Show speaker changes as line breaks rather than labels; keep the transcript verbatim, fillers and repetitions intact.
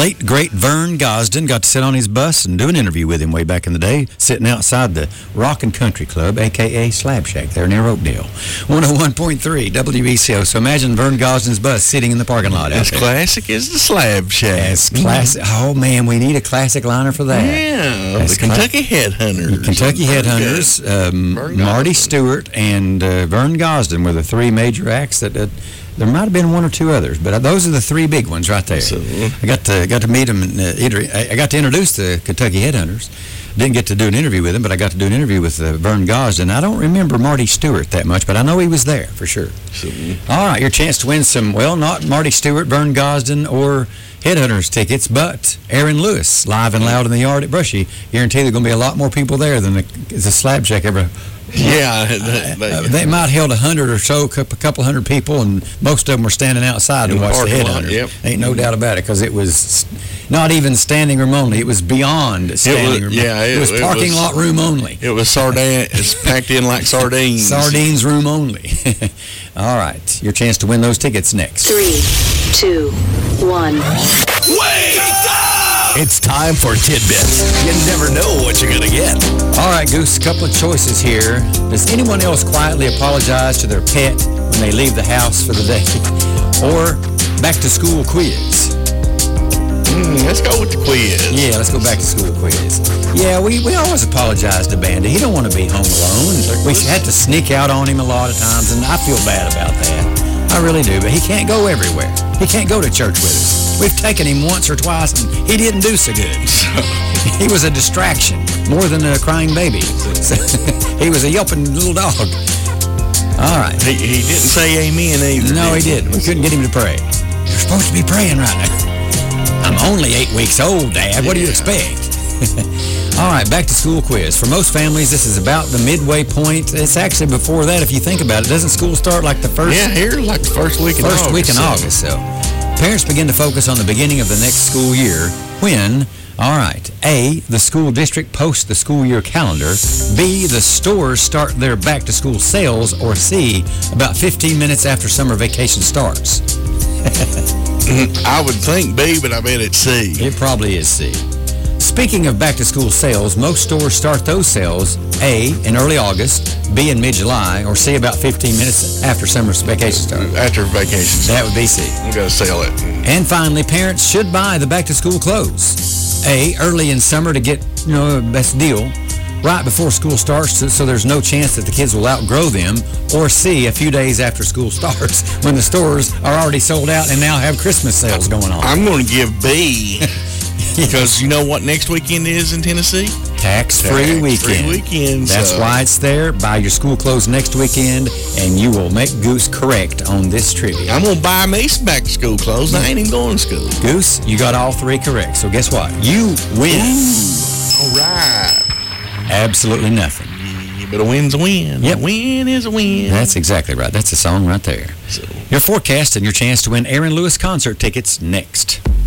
late, great Vern Gosden. Got to sit on his bus and do an interview with him way back in the day, sitting outside the Rock and Country Club, a k a. Slab Shack, there near Oakdale. one oh one point three W E C O. So imagine Vern Gosden's bus sitting in the parking lot out
As
there.
classic as the Slab Shack.
As classic. Oh, man, we need a classic liner for that.
Yeah,
As
the Kentucky Headhunters.
Kentucky Headhunters, um, Marty Stewart, and uh, Vern Gosden were the three major acts that... Uh, there might have been one or two others, but those are the three big ones right there. So, I got to got to meet them. And, uh, I got to introduce the Kentucky Headhunters. Didn't get to do an interview with him, but I got to do an interview with uh, Vern Gosden. I don't remember Marty Stewart that much, but I know he was there for sure. So, all right, your chance to win some, well, not Marty Stewart, Vern Gosden, or Headhunters tickets, but Aaron Lewis, live and loud in the yard at Brushy. Guarantee there are going to be a lot more people there than the, the Slab Shack ever.
Yeah.
Uh, uh, they might have held a hundred or so, a couple hundred people, and most of them were standing outside to watch the Headhunters. Yep. Ain't no doubt about it, because it was not even standing room only. It was beyond standing
it was,
room.
Yeah,
it, it was
it
parking
was,
lot room only.
It was sardine. It's packed in like sardines.
Sardines room only. All right, your chance to win those tickets next.
Three, two, one.
Wake up! It's time for Tidbits. You never know what you're going to get.
All right, Goose, a couple of choices here. Does anyone else quietly apologize to their pet when they leave the house for the day? Or back-to-school quiz?
Mm, let's go with the quiz.
Yeah, let's go back to school quiz. Yeah, we, we always apologize to Bandit. He don't want to be home alone. We had to sneak out on him a lot of times, and I feel bad about that. I really do, but he can't go everywhere. He can't go to church with us. We've taken him once or twice, and he didn't do so good. He was a distraction, more than a crying baby. So, he was a yelping little dog. All right.
He, he didn't say amen either.
No, he didn't. We couldn't get him to pray. You're supposed to be praying right now. I'm only eight weeks old, Dad. What do you expect? All right, back to school quiz. For most families, this is about the midway point. It's actually before that, if you think about it. Doesn't school start like the first...
Yeah, here, like the first week in
August. First week in
so.
August, so... Parents begin to focus on the beginning of the next school year when, all right, A, the school district posts the school year calendar, B, the stores start their back-to-school sales, or C, about fifteen minutes after summer vacation starts.
I would think B, but I bet it's C.
It probably is C. Speaking of back-to-school sales, most stores start those sales, A, in early August, B, in mid-July, or C, about fifteen minutes after summer vacation starts.
After vacation.
That would be C.
You got to sell it.
And finally, parents should buy the back-to-school clothes. A, early in summer to get, you know, best deal, right before school starts, so, so there's no chance that the kids will outgrow them, or C, a few days after school starts, when the stores are already sold out and now have Christmas sales going on.
I'm going to give B... Because you know what next weekend is in Tennessee?
Tax-free weekend.
Tax-free weekend.
That's
so.
why it's there. Buy your school clothes next weekend, and you will make Goose correct on this trivia.
I'm going to buy me some back-to-school clothes, and I ain't even going to school.
Goose, you got all three correct. So guess what? You win.
Ooh, all right.
Absolutely nothing.
Yeah, but a win's a win.
Yep.
A win is a win.
That's exactly right. That's a song right there. So. Your forecast and your chance to win Aaron Lewis concert tickets next.